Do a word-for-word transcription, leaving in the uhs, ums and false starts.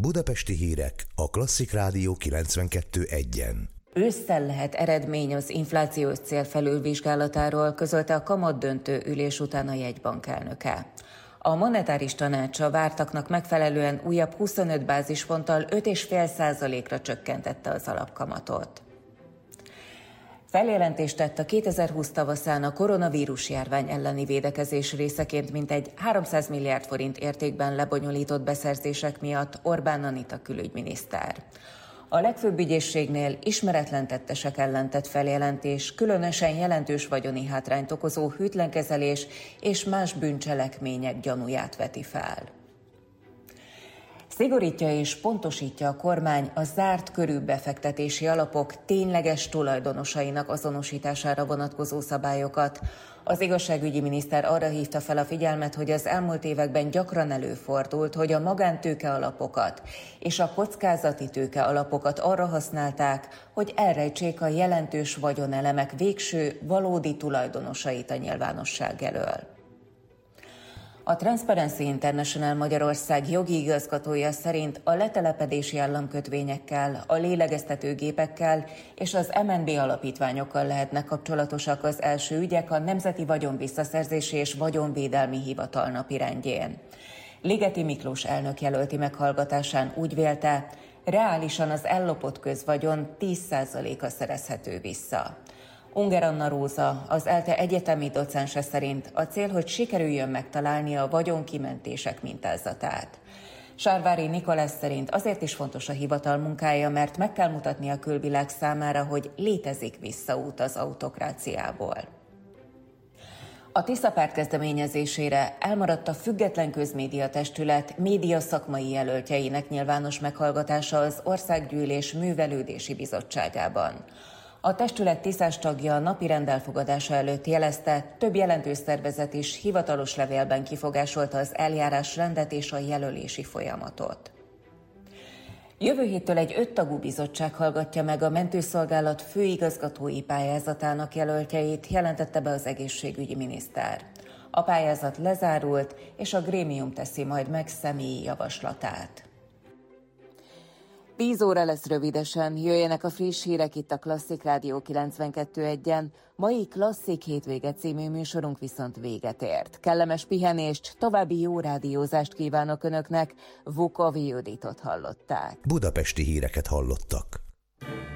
Budapesti hírek a Klasszik Rádió kilencvenkettő egyen. Ősszel lehet eredmény az inflációs cél felülvizsgálatáról, közölte a kamatdöntő ülés után a jegybank elnöke. A monetáris tanács a vártaknak megfelelően újabb huszonöt bázisponttal öt egész öt százalékra csökkentette az alapkamatot. Feljelentést tett a kétezer-húsz tavaszán a koronavírus járvány elleni védekezés részeként mintegy háromszáz milliárd forint értékben lebonyolított beszerzések miatt Orbán Anita külügyminiszter. A legfőbb ügyészségnél ismeretlen tettesek ellen tett feljelentés különösen jelentős vagyoni hátrányt okozó hűtlenkezelés és más bűncselekmények gyanúját veti fel. Szigorítja és pontosítja a kormány a zárt körű befektetési alapok tényleges tulajdonosainak azonosítására vonatkozó szabályokat. Az igazságügyi miniszter arra hívta fel a figyelmet, hogy az elmúlt években gyakran előfordult, hogy a magántőke alapokat és a kockázati tőke alapokat arra használták, hogy elrejtsék a jelentős vagyonelemek végső valódi tulajdonosait a nyilvánosság elől. A Transparency International Magyarország jogi igazgatója szerint a letelepedési államkötvényekkel, a lélegeztetőgépekkel és az em en bé alapítványokkal lehetnek kapcsolatosak az első ügyek a Nemzeti Vagyonvisszaszerzési és Vagyonvédelmi Hivatal napirendjén. Ligeti Miklós elnök jelölti meghallgatásán úgy vélte, reálisan az ellopott közvagyon tíz százaléka szerezhető vissza. Unger Anna Róza, az ELTE egyetemi docense szerint a cél, hogy sikerüljön megtalálni a vagyonkimentések mintázatát. Sárvári Nikolász szerint azért is fontos a hivatal munkája, mert meg kell mutatni a külvilág számára, hogy létezik visszaút az autokráciából. A Tisza párt kezdeményezésére elmaradt a Független Közmédia Testület média szakmai jelöltjeinek nyilvános meghallgatása az Országgyűlés Művelődési Bizottságában. A testület tiszás tagja a napirend elfogadása előtt jelezte, több jelentős szervezet is hivatalos levélben kifogásolta az eljárásrendet és a jelölési folyamatot. Jövő héttől egy öttagú bizottság hallgatja meg a mentőszolgálat főigazgatói pályázatának jelöltjeit, jelentette be az egészségügyi miniszter. A pályázat lezárult, és a grémium teszi majd meg személyi javaslatát. tíz óra lesz rövidesen, jöjjenek a friss hírek itt a Klasszik Rádió kilencvenkettő egyen. Mai Klasszik hétvége című műsorunk viszont véget ért. Kellemes pihenést, további jó rádiózást kívánok Önöknek, Vukovi Juditot hallották. Budapesti híreket hallottak.